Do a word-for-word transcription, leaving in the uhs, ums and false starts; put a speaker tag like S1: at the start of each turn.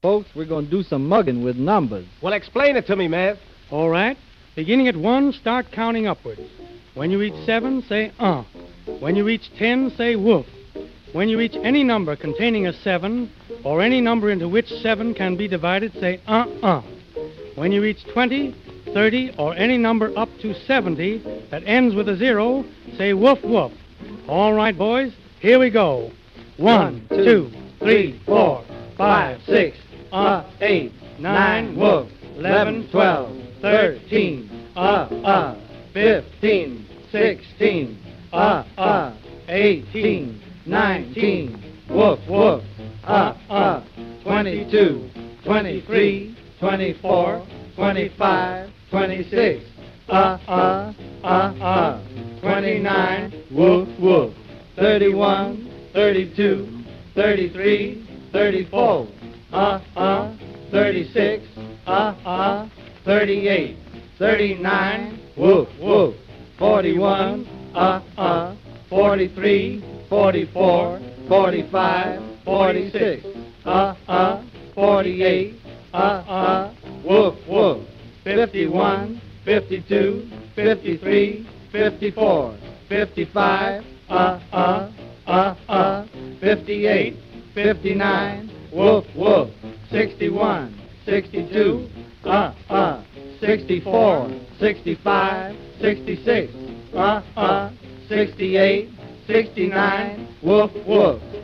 S1: Folks, we're going to do some mugging with numbers.
S2: Well, explain it to me, Mav.
S3: All right. Beginning at one, start counting upwards. When you reach seven, say uh. When you reach ten, say woof. When you reach any number containing a seven, or any number into which seven can be divided, say uh-uh. When you reach twenty, thirty, or any number up to seventy that ends with a zero, say woof woof. All right, boys, here we go. One, two, three, four, five, six, uh, eight, nine, woof, eleven, twelve, thirteen, uh, uh, fifteen, sixteen, uh, uh, eighteen, nineteen, woof, woof, uh, uh, twenty-two, twenty-three, twenty-four, twenty-five, twenty-six, uh, uh, uh, uh, twenty-nine, woof, woof, thirty-one, thirty-two, thirty-three, thirty-four, uh, uh, thirty-six, uh, uh, thirty-eight, thirty-nine, woof, woof, forty-one, uh, uh, forty-three, forty-four, forty-five, forty-six, uh, uh, forty-eight, uh, uh, woof, woof, fifty-one, fifty-two, fifty-three, fifty-four, fifty-five, uh, uh, uh, uh, fifty-eight, fifty-nine, woof, woof, sixty-one, sixty-two, uh, uh, sixty-four, sixty-five, sixty-six, uh, uh, sixty-eight, sixty-nine, woof, woof,